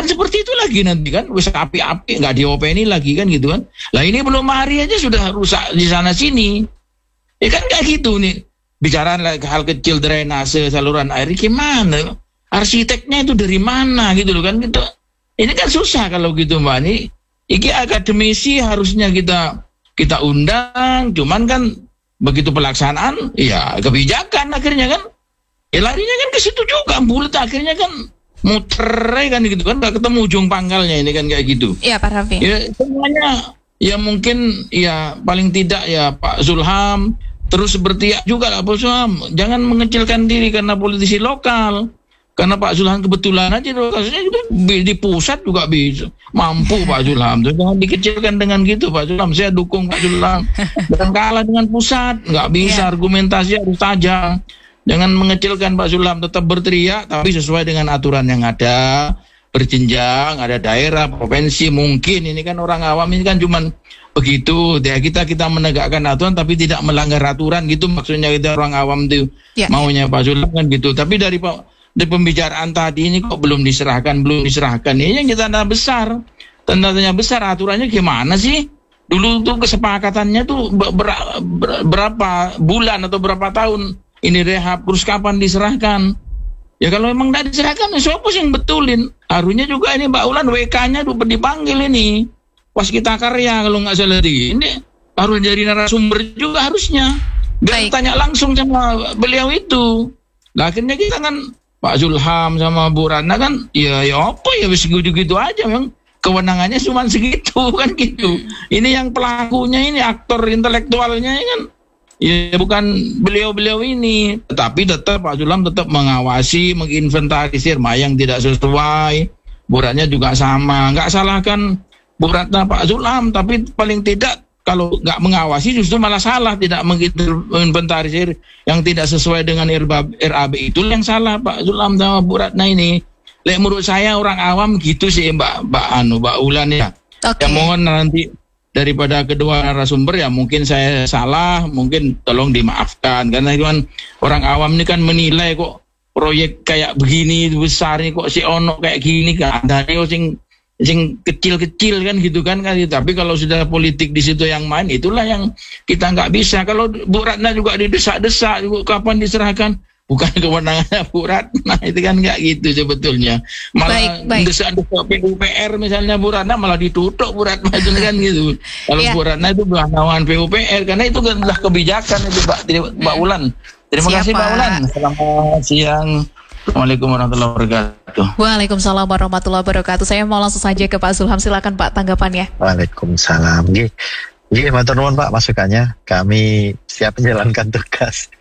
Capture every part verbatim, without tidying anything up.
seperti itu lagi nanti kan, wis api-api nggak diopeni lagi kan gitu kan. Lah ini belum hari aja sudah rusak di sana sini. Ya kan kayak gitu nih. Bicara hal kecil drainase saluran air gimana? Arsiteknya itu dari mana gitu loh kan gitu. Ini kan susah kalau gitu Mbak. Ini iki akademisi harusnya kita kita undang, cuman kan begitu pelaksanaan ya kebijakan akhirnya kan. Ya larinya kan ke situ juga, bulat akhirnya kan muter kan gitu kan, nggak ketemu ujung pangkalnya ini kan kayak gitu. Iya Pak Raffi. Ya semuanya ya mungkin ya paling tidak ya Pak Zulham terus berteriak juga lah Pak Zulham, jangan mengecilkan diri karena politisi lokal. Karena Pak Zulham kebetulan aja kasusnya gitu, di pusat juga bisa mampu Pak Zulham. Jangan dikecilkan dengan gitu Pak Zulham. Saya dukung Pak Zulham. Jangan kalah dengan pusat, nggak bisa yeah. Argumentasi harus tajam. Jangan mengecilkan Pak Zulham, tetap berteriak tapi sesuai dengan aturan yang ada, berjenjang, ada daerah, provinsi. Mungkin ini kan orang awam ini kan cuman begitu, ya kita kita menegakkan aturan tapi tidak melanggar aturan gitu maksudnya kita orang awam itu ya, maunya ya. Pak Zulham kan gitu. Tapi dari dari pembicaraan tadi ini kok belum diserahkan, belum diserahkan. Ini yang kita tanda besar, tanda tanya besar aturannya gimana sih? Dulu tuh kesepakatannya tuh ber, ber, ber, berapa bulan atau berapa tahun? Ini rehab, terus kapan diserahkan? Ya kalau memang tidak diserahkan, siapa sih yang betulin? Harusnya juga ini Mbak Ulan W K-nya tuh dipanggil ini. Waskita Karya kalau nggak salah di ini harus jadi narasumber juga harusnya. Biar tanya langsung sama beliau itu. Nah, akhirnya kita kan Pak Zulham sama Bu Ratna kan, ya ya apa ya begitu-gitu aja, memang kewenangannya cuma segitu kan gitu. Ini yang pelakunya ini aktor intelektualnya kan. Ya bukan beliau-beliau ini, tetapi tetap Pak Zulham tetap mengawasi, menginventarisir mana yang tidak sesuai. Bu Ratna juga sama, nggak salahkan Bu Ratna Pak Zulham, tapi paling tidak kalau nggak mengawasi justru malah salah, tidak menginventarisir yang tidak sesuai dengan R A B itu yang salah Pak Zulham sama Bu Ratna ini. Lek menurut saya orang awam gitu sih Mbak Mbak Anu Mbak Ulan ya. Okay. Ya mohon nanti daripada kedua narasumber ya mungkin saya salah, mungkin tolong dimaafkan karena kan orang awam ini kan menilai kok proyek kayak begini besar nih kok si ono kayak gini kan dari sing sing kecil-kecil kan gitu kan kan tapi kalau sudah politik di situ yang main itulah yang kita nggak bisa. Kalau Bu Ratna juga didesak-desak kapan diserahkan, bukan kewenangannya Bu Ratna, itu kan nggak gitu sebetulnya. Malah desak-desak P U P R misalnya Bu Ratna malah ditutup Bu Ratna itu kan gitu. Kalau yeah. Bu Ratna itu bukan naungan P U P R karena itu adalah kebijakan itu Mbak, Mbak Ulan. Terima Siapa? kasih Mbak Ulan. Selamat siang. Assalamualaikum warahmatullahi wabarakatuh. Waalaikumsalam warahmatullahi wabarakatuh. Saya mau langsung saja ke Pak Zulham, silakan Pak tanggapannya. Waalaikumsalam. Nggih. Nggih, matur nuwun Pak masukannya. Kami siap menjalankan tugas.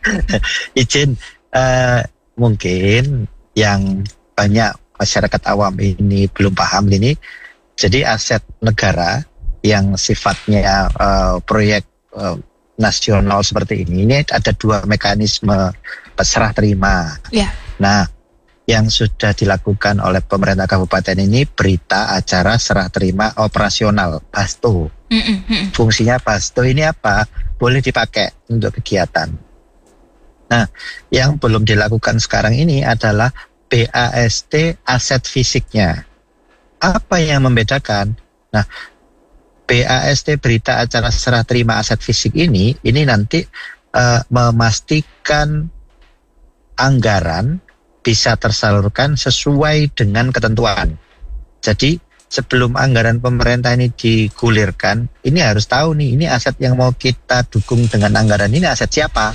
Izin Uh, mungkin yang banyak masyarakat awam ini belum paham ini, jadi aset negara yang sifatnya uh, proyek uh, nasional seperti ini, ini ada dua mekanisme serah terima. Yeah. Nah, yang sudah dilakukan oleh pemerintah kabupaten ini berita acara serah terima operasional Basto. Mm-hmm. Fungsinya Basto ini apa? Boleh dipakai untuk kegiatan. Nah, yang belum dilakukan sekarang ini adalah B A S T aset fisiknya. Apa yang membedakan? Nah, B A S T berita acara serah terima aset fisik ini, ini nanti uh, memastikan anggaran bisa tersalurkan sesuai dengan ketentuan. Jadi, sebelum anggaran pemerintah ini digulirkan, ini harus tahu nih, ini aset yang mau kita dukung dengan anggaran ini aset siapa?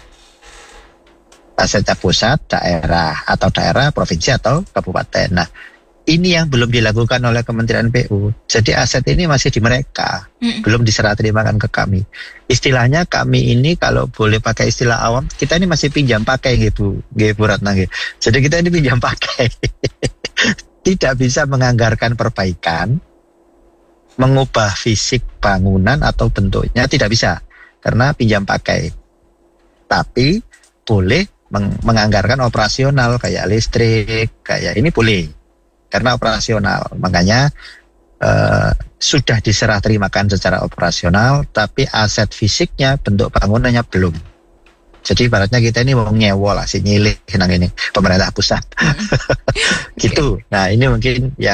Asetnya pusat, daerah, atau daerah, provinsi, atau kabupaten. Nah, ini yang belum dilakukan oleh Kementerian P U. Jadi aset ini masih di mereka, mm. belum diserah terimakan ke kami. Istilahnya kami ini kalau boleh pakai istilah awam, kita ini masih pinjam pakai gitu, Bu Ratna. Jadi kita ini pinjam pakai. Tidak bisa menganggarkan perbaikan, mengubah fisik bangunan atau bentuknya, tidak bisa. Karena pinjam pakai. Tapi boleh Meng- menganggarkan operasional kayak listrik, kayak ini boleh karena operasional. Makanya uh, sudah diserah terimakan secara operasional, tapi aset fisiknya, bentuk bangunannya belum. Jadi ibaratnya kita ini mau nyewa lah, si nyilih nang ini pemerintah pusat. Gitu. Nah ini mungkin yang